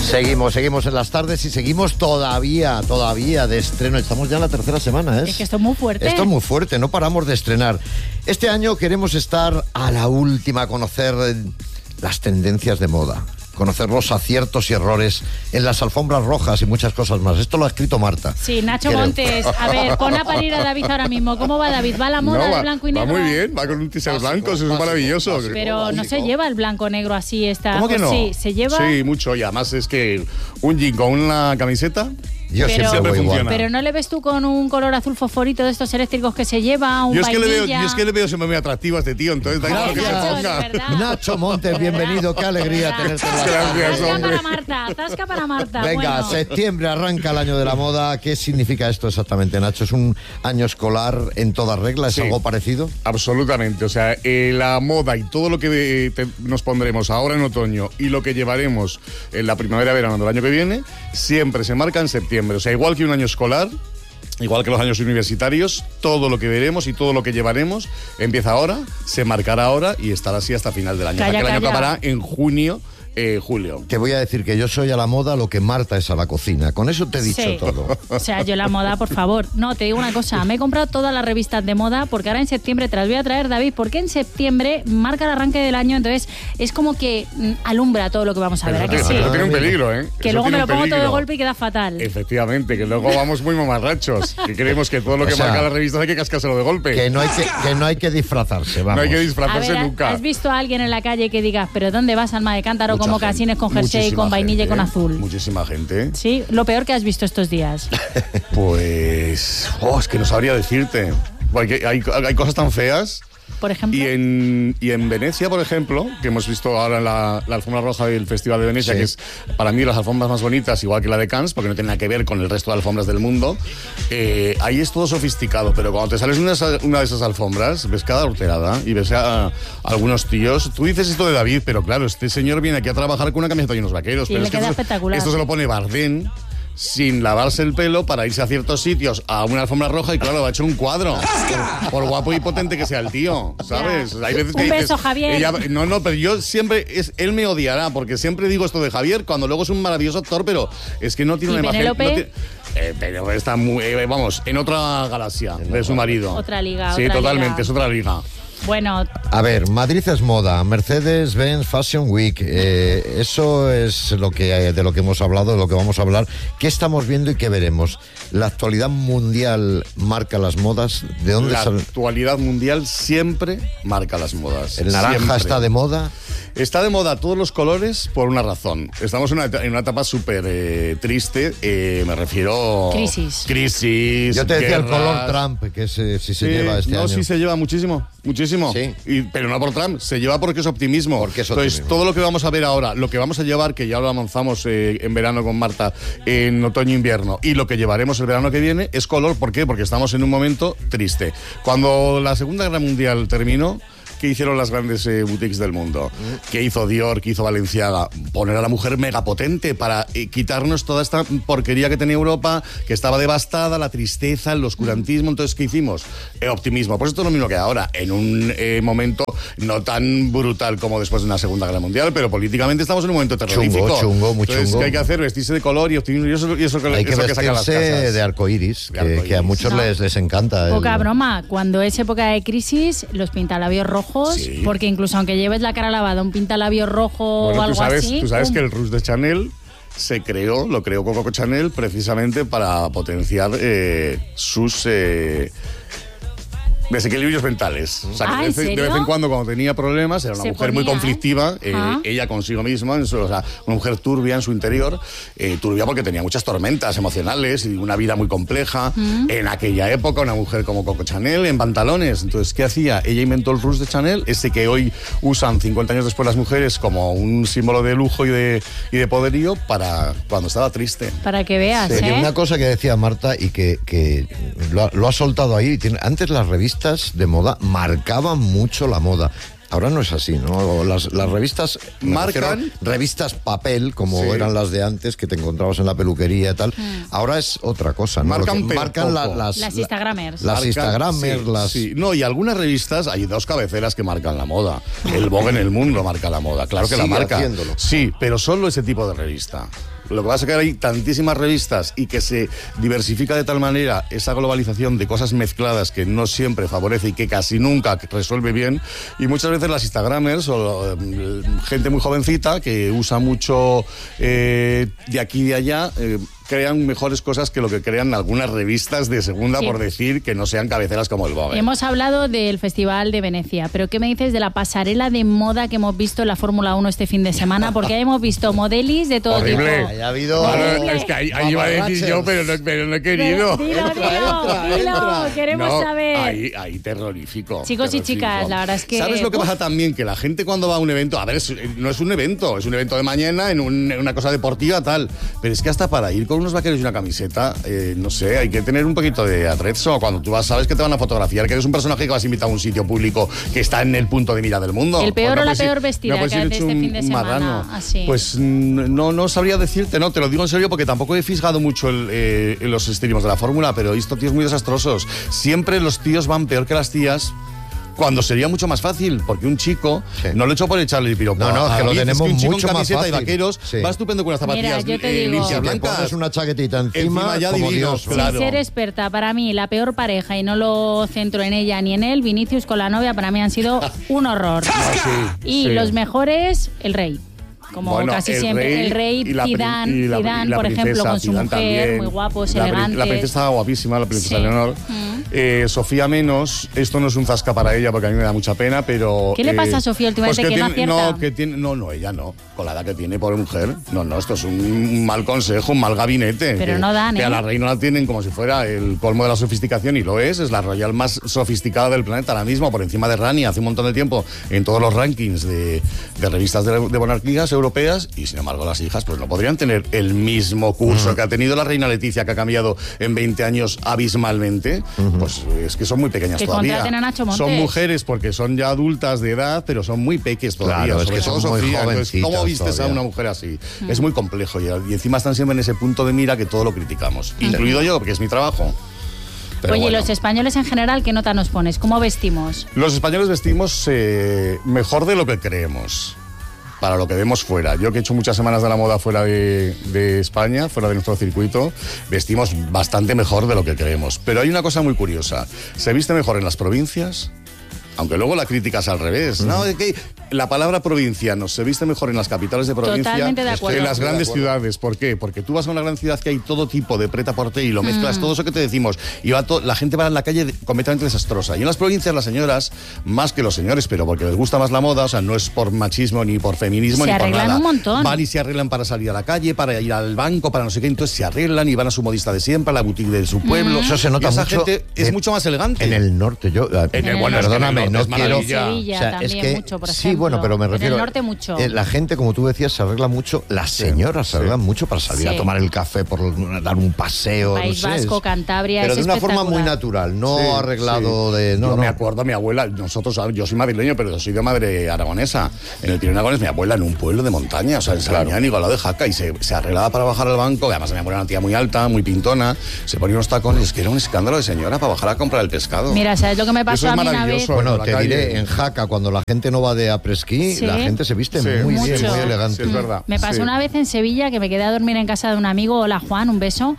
Seguimos en las tardes y seguimos todavía de estreno. Estamos ya en la tercera semana, Es que esto es muy fuerte. Esto es muy fuerte, no paramos de estrenar. Este año queremos estar a la última, conocer las tendencias de moda, conocer los aciertos y errores en las alfombras rojas y muchas cosas más. Esto lo ha escrito Marta. Sí, Nacho Montes. A ver, pon a parir a David ahora mismo. ¿Cómo va David? ¿Va a la moda de blanco y negro? Va muy bien, va con un t-shirt blanco, eso es maravilloso. Pero no se lleva el blanco-negro así. ¿Cómo que no? Sí, se lleva... Sí, mucho. Y además es que un jean con una camiseta... Yo siempre voy igual. Pero ¿no le ves tú con un color azul fosforito de estos eléctricos que se lleva, un yo es vainilla? que le veo siempre muy atractivo a este tío, entonces da igual que se ponga. Nacho Montes, bienvenido, qué alegría tenerte. Gracias, hombre. Tasca para Marta. Venga, bueno. Septiembre arranca el año de la moda. ¿Qué significa esto exactamente, Nacho? ¿Es un año escolar en toda regla? ¿Es Sí, algo parecido? Absolutamente, o sea, la moda y todo lo que nos pondremos ahora en otoño y lo que llevaremos en la primavera-verano del año que viene, siempre se marca en septiembre. O sea, igual que un año escolar, igual que los años universitarios, todo lo que veremos y todo lo que llevaremos empieza ahora, se marcará ahora y estará así hasta final del año. Calla, el año calla. acabará en junio, julio. Te voy a decir que yo soy a la moda lo que Marta es a la cocina. Con eso te he dicho Sí. todo. O sea, yo la moda, por favor. No, te digo una cosa. Me he comprado todas las revistas de moda porque ahora en septiembre te las voy a traer, David, porque en septiembre marca el arranque del año, entonces es como que alumbra todo lo que vamos a ver. ¿A que sí? Eso tiene un peligro, ¿eh? Que Eso luego me tiene lo un pongo todo de peligro. golpe y queda fatal. Efectivamente, que luego vamos muy mamarrachos. Que creemos que todo lo que O sea, marca las revistas hay que cascárselo de golpe. Que no hay que disfrazarse, vamos. No hay que A disfrazarse ver, nunca. ¿has visto a alguien en la calle que digas, pero ¿dónde vas, alma de cántaro, Mucha como gente, casines con jersey, Muchísima con vainilla y gente, con azul? Muchísima gente. Sí, lo peor que has visto estos días. Pues... es que no sabría decirte. Porque hay cosas tan feas. Por ejemplo. Y en Venecia, por ejemplo, que hemos visto ahora en la alfombra roja del Festival de Venecia, Sí. que es para mí las alfombras más bonitas, igual que la de Cannes, porque no tiene nada que ver con el resto de alfombras del mundo, ahí es todo sofisticado, pero cuando te sales una de esas alfombras, ves cada horterada y ves a algunos tíos. Tú dices esto de David, pero claro, este señor viene aquí a trabajar con una camiseta y unos vaqueros. Sí, pero le es que queda esto, espectacular. esto se lo pone Bardem sin lavarse el pelo para irse a ciertos sitios a una alfombra roja y claro, ha hecho un cuadro. Por guapo y potente que sea el tío, ¿sabes? Ya. Hay veces que Un dices, beso, Javier. no, pero yo siempre, él me odiará porque siempre digo esto de Javier cuando luego es un maravilloso actor, pero es que no tiene ¿Y una imagen... Penélope? Pero está muy, vamos, en otra galaxia de su marido. Otra liga, Sí, otra totalmente, liga. es otra liga. Bueno, A ver, Madrid es moda, Mercedes-Benz Fashion Week, eso es de lo que hemos hablado, de lo que vamos a hablar. ¿Qué estamos viendo y qué veremos? ¿La actualidad mundial marca las modas? ¿De dónde La sale? actualidad mundial siempre marca las modas. ¿El naranja Siempre. está de moda? Está de moda todos los colores por una razón. Estamos en una etapa súper triste, me refiero... Crisis. Yo te decía el guerras. color Trump, que si se lleva este año. Sí se lleva muchísimo. Sí. Pero no por Trump, se lleva porque es optimismo. Porque es Entonces, optimismo. todo lo que vamos a ver ahora, lo que vamos a llevar, que ya lo avanzamos en verano con Marta, en otoño-invierno, y lo que llevaremos el verano que viene, es color. ¿Por qué? Porque estamos en un momento triste. Cuando la Segunda Guerra Mundial terminó, ¿qué hicieron las grandes boutiques del mundo? ¿Qué hizo Dior? ¿Qué hizo Balenciaga? Poner a la mujer megapotente para quitarnos toda esta porquería que tenía Europa, que estaba devastada, la tristeza, el oscurantismo. Entonces, ¿qué hicimos? Optimismo. Pues esto es lo mismo que ahora, en un momento no tan brutal como después de una Segunda Guerra Mundial, pero políticamente estamos en un momento terrorífico. Chungo, muy Entonces, chungo. ¿qué hay que hacer? Vestirse de color y optimismo. Y eso Hay que saca las vestirse casas. de arcoíris, De arcoíris. que a muchos No. les encanta. poca broma. Cuando es época de crisis, los pintalabios rojos, Sí. porque incluso aunque lleves la cara lavada, un pintalabios rojo Bueno, o algo así... tú sabes ¡pum! que el Rouge de Chanel lo creó Coco Chanel precisamente para potenciar sus desequilibrios mentales. O sea, que Ah, de ¿en vez en serio? cuando tenía problemas, era una Se mujer muy ponía, conflictiva, Ajá. ella consigo misma, o sea, una mujer turbia en su interior, turbia porque tenía muchas tormentas emocionales y una vida muy compleja. En aquella época, una mujer como Coco Chanel en pantalones. Entonces, ¿qué hacía? Ella inventó el Rouge de Chanel, ese que hoy usan 50 años después las mujeres como un símbolo de lujo y de poderío para cuando estaba triste. Para que veas, Oye, ¿eh? una cosa que decía Marta y que lo ha soltado ahí. Antes las revistas de moda marcaban mucho la moda. Ahora no es así, ¿no? Las revistas... me Marcan. refiero a revistas papel, como Sí. eran las de antes, que te encontrabas en la peluquería y tal. Ahora es otra cosa, ¿no? Marcan, Lo que pero marcan poco. Las Instagramers. Las Marcan, Instagramers, sí, las... sí. No, y algunas revistas, hay dos cabeceras que marcan la moda. El Vogue en el mundo marca la moda, claro que la Sigue marca. haciéndolo. Sí, pero solo ese tipo de revista. Lo que pasa es que hay tantísimas revistas y que se diversifica de tal manera esa globalización de cosas mezcladas que no siempre favorece y que casi nunca resuelve bien. Y muchas veces las Instagramers o gente muy jovencita que usa mucho de aquí y de allá, crean mejores cosas que lo que crean algunas revistas de segunda, por decir que no sean cabeceras como el Vogue. Hemos hablado del Festival de Venecia, pero ¿qué me dices de la pasarela de moda que hemos visto en la Fórmula 1 este fin de semana? Porque ahí hemos visto modelis de todo tipo. Ha habido... Bueno, es que ahí iba a decir yo, pero no he querido. Dilo, queremos saber. Ahí terrorífico. Chicos y chicas, la verdad es que... ¿Sabes lo que pasa también? Que la gente cuando va a un evento, a ver, no es un evento, es un evento de mañana, en una cosa deportiva, tal, pero es que hasta para ir con unos vaqueros y una camiseta, no sé, hay que tener un poquito de atrezzo. Cuando tú vas, sabes que te van a fotografiar, que eres un personaje que vas a invitar a un sitio público que está en el punto de mira del mundo. El peor o la peor vestida que hace este fin de semana. Así. Pues no sabría decirte, no, te lo digo en serio porque tampoco he fijado mucho en los estilismos de la fórmula, pero he visto tíos muy desastrosos. Siempre los tíos van peor que las tías, cuando sería mucho más fácil, porque un chico, no lo he hecho por echarle el piropo. No, es que lo tenemos un chico mucho en camiseta más fácil. Y vaqueros va estupendo con unas zapatillas limpias, blancas. Pones una chaquetita encima ya como divinos, Dios. claro. Sin ser experta, para mí la peor pareja, y no lo centro en ella ni en él, Vinicius con la novia, para mí han sido un horror. Y los mejores, el rey. Como casi siempre, el rey Zidane, por ejemplo, con su mujer, también, muy guapos, elegantes. La princesa estaba guapísima, la princesa Leonor. Sofía menos, esto no es un zasca para ella porque a mí me da mucha pena, pero... ¿Qué le pasa a Sofía últimamente pues que no acierta? Ella no, con la edad que tiene, pobre mujer. No, esto es un mal consejo, un mal gabinete. Pero no dan, que a la reina la tienen como si fuera el colmo de la sofisticación, y lo es la royal más sofisticada del planeta ahora mismo, por encima de Rani hace un montón de tiempo en todos los rankings de revistas de monarquías europeas, y sin embargo las hijas pues no podrían tener el mismo curso que ha tenido la reina Leticia, que ha cambiado en 20 años abismalmente. Pues es que son muy pequeñas todavía. A Nacho Montes. Son mujeres porque son ya adultas de edad, pero son muy pequeñas todavía. Claro, es que son muy jovencitas. ¿Cómo vistes a una mujer así? Es muy complejo y encima están siempre en ese punto de mira que todo lo criticamos, incluido yo, porque es mi trabajo. Pero oye, los españoles en general, ¿qué nota nos pones? ¿Cómo vestimos? Los españoles vestimos mejor de lo que creemos, para lo que vemos fuera. Yo, que he hecho muchas semanas de la moda fuera de España, fuera de nuestro circuito, vestimos bastante mejor de lo que creemos. Pero hay una cosa muy curiosa. Se viste mejor en las provincias, aunque luego la crítica es al revés. No, es que la palabra provinciano se viste mejor en las capitales de provincia que en las grandes ciudades. ¿Por qué? Porque tú vas a una gran ciudad que hay todo tipo de prêt-à-porter y lo mezclas todo eso que te decimos. Y la gente va en la calle completamente desastrosa. Y en las provincias las señoras, más que los señores, pero porque les gusta más la moda, o sea, no es por machismo ni por feminismo ni por nada. Se arreglan un montón. Van y se arreglan para salir a la calle, para ir al banco, para no sé qué. Entonces se arreglan y van a su modista de siempre, a la boutique de su pueblo. Eso se nota y esa mucho. Gente es mucho más elegante. En el norte, perdóname, no quiero... Sevilla, o sea, también, es que, mucho, por ejemplo. Sí, bueno, pero me refiero... En el norte mucho. La gente, como tú decías, se arregla mucho. Las señoras se arreglan mucho para salir a tomar el café, por dar un paseo. País Vasco, Cantabria, pero de una forma muy natural, no arreglado de... No, me acuerdo, mi abuela, yo soy madrileño, pero yo soy de madre aragonesa. En el Pirineo Aragonés, mi abuela en un pueblo de montaña, o sea, en Salañán, igualado de Jaca, y se arreglaba para bajar al banco, que además mi abuela era una tía muy alta, muy pintona, se ponía unos tacones, es que era un escándalo de señora para bajar a comprar el pescado. Mira, ¿sabes lo que me pasó a mí una vez? Bueno, te diré, en Jaca, cuando la gente no va de après-ski, la gente se viste muy bien, muy elegante. Es verdad. Me pasó una vez en Sevilla que me quedé a dormir en casa de un amigo, hola Juan, un beso,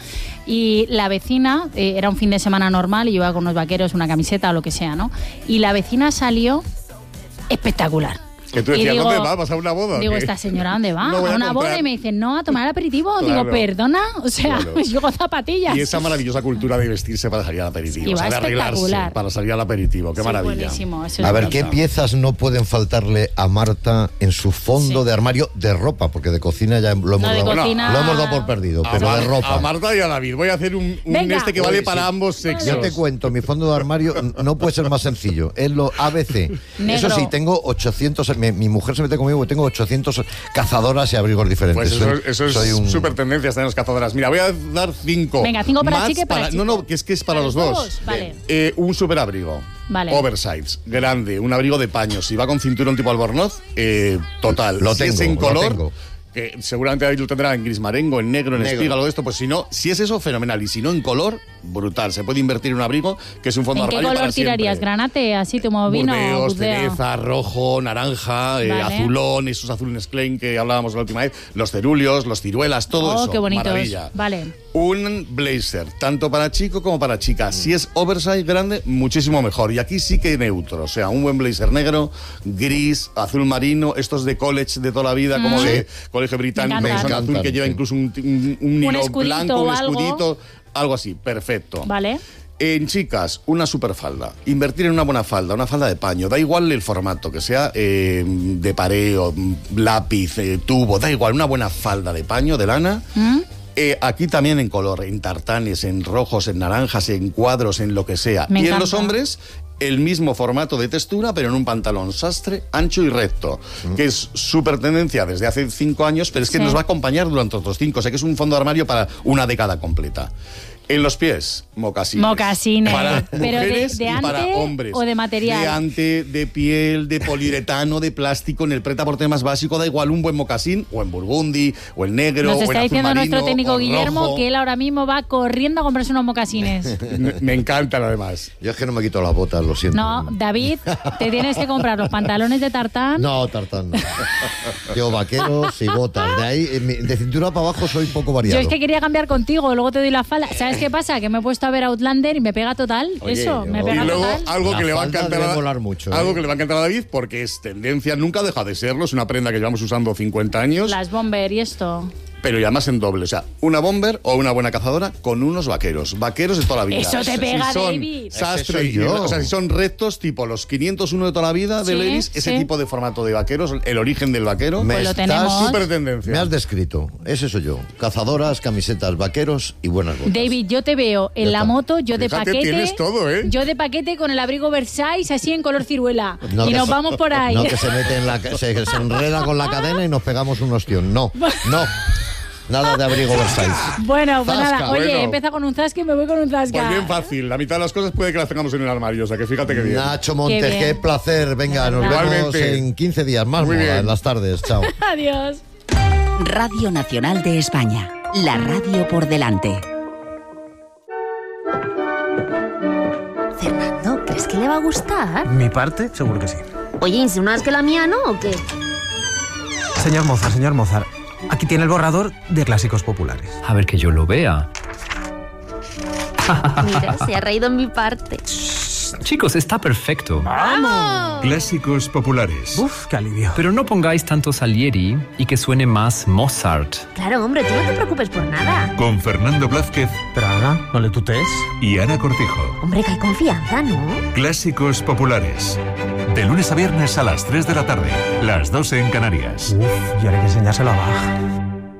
y la vecina, era un fin de semana normal y yo iba con unos vaqueros, una camiseta o lo que sea, ¿no? Y la vecina salió espectacular. Que tú decías, ¿dónde va? ¿Vas a una boda? Digo, ¿esta señora dónde va? No, a una boda, y me dicen, no, a tomar el aperitivo. Claro. Digo, ¿perdona? O sea, yo con zapatillas. Y esa maravillosa cultura de vestirse para salir al aperitivo. O sea, de arreglarse para salir al aperitivo. Qué maravilla. Buenísimo. A ver, ¿qué piezas no pueden faltarle a Marta en su fondo de armario de ropa? Porque de cocina ya lo hemos dado por perdido, pero de ropa. A Marta y a David. Voy a hacer un que vale para ambos sexos. Yo te cuento, mi fondo de armario no puede ser más sencillo. Es lo ABC. Eso sí, tengo 800... Mi mujer se mete conmigo porque tengo 800 cazadoras y abrigos diferentes. Pues eso es súper tendencia, tener las cazadoras. Mira, voy a dar 5. Venga, 5 para chique, para chico. No, que es para los dos. Vale. Un superabrigo. Vale. Oversize, grande, un abrigo de paño. Si va con cinturón tipo albornoz, total. Lo tengo, si es en color, que seguramente ahí lo tendrá en gris marengo, en negro, en espiga, algo de esto, pues si es eso, fenomenal. Y si no, en color, brutal. Se puede invertir en un abrigo que es un fondo ¿En qué armario color para siempre. tirarías? ¿Granate? ¿Así como vino? Burdeos, Burdeo. cereza, rojo, naranja, Vale. azulón, esos azules Klein que hablábamos la última vez, los ceruleos, los ciruelas, todo eso. Qué bonitos. Maravilla. Vale. Un blazer, tanto para chico como para chica. Si es oversize grande, muchísimo mejor. Y aquí sí que neutro. O sea, un buen blazer negro, gris, azul marino, estos de college de toda la vida, como de colegio británico, Me que son encantan, azul, que lleva sí. incluso un nilo escudito blanco, un o algo. escudito, algo así. Perfecto. Vale. En chicas, una super falda. Invertir en una buena falda, una falda de paño. Da igual el formato, que sea de pareo, lápiz, tubo, da igual. Una buena falda de paño, de lana. Aquí también en color, en tartanes, en rojos, en naranjas, en cuadros, en lo que sea. Me y en encanta. los hombres, el mismo formato de textura, pero en un pantalón sastre, ancho y recto, que es súper tendencia desde hace 5 años, pero es que Sí. nos va a acompañar durante otros 5. O sea que es un fondo de armario para una década completa. En los pies, mocasines. Mocasines. Para Pero de mujeres y para ante hombres. o de material. De ante, de piel, de poliuretano, de plástico, en el prêt-à-porter más básico, da igual un buen mocasín, o en burgundy, o en negro, Nos o en está azul diciendo marino, nuestro técnico o Guillermo rojo. que él ahora mismo va corriendo a comprarse unos mocasines. Me encantan además. Yo es que no me quito las botas, lo siento. No, David, te tienes que comprar los pantalones de tartán. No, tartán no. Yo vaqueros y botas. De ahí, de cintura para abajo soy poco variado. Yo es que quería cambiar contigo, luego te doy la falda. ¿Sabes qué pasa? Que me he puesto a ver Outlander y me pega total. Oye, Eso, me y pega Y luego total. algo La que le va a falda encantar debe a, molar mucho, algo ¿eh? que le va a encantar a David, porque es tendencia, nunca deja de serlo, es una prenda que llevamos usando 50 años. Las bomber y esto. Pero ya más en doble, o sea, una bomber o una buena cazadora con unos vaqueros de toda la vida. Eso te pega, si son David. sastre, Ese soy yo. o sea, si son rectos, tipo los 501 de toda la vida de Sí, Levi's, ese sí. tipo de formato de vaqueros, el origen del vaquero, Pues lo tenemos. súper tendencia. Me has descrito. Ese soy yo. Cazadoras, camisetas, vaqueros y buenas botas. David, yo te veo en Ya la está. moto, yo de Fíjate, paquete. tienes todo, ¿eh? Yo de paquete con el abrigo Versailles así en color ciruela. No, y que nos se- vamos por ahí. No, que se mete en se enreda con la cadena y nos pegamos un ostión. No, no. Nada de abrigo Versailles. Bueno, pues Zasca. nada. Oye, Bueno. empieza con un zasca y me voy con un zasca. Pues bien fácil, la mitad de las cosas puede que las tengamos en el armario, o sea que fíjate que bien. Nacho Montes, Qué bien. qué placer. Venga, nos vemos Igualmente. en 15 días más. Muy Moda, bien. en las tardes. Chao. Adiós. Radio Nacional de España. La radio por delante. Fernando, ¿crees que le va a gustar? Mi parte, seguro que sí. Oye, ¿insinúas que la mía no o qué? Señor Mozart, aquí tiene el borrador de clásicos populares. A ver que yo lo vea. Mira, se ha reído en mi parte. Chicos, está perfecto. ¡Vamos! Clásicos populares. Uf, qué alivio. Pero no pongáis tanto Salieri y que suene más Mozart. Claro, hombre, tú no te preocupes por nada. Con Fernando Blázquez Pero Ana, no le tutees. y Ana Cortijo. Hombre, que hay confianza, ¿no? Clásicos populares. De lunes a viernes a las 3 de la tarde. Las 2 en Canarias. Uf, y ahora hay que enseñárselo a Bach.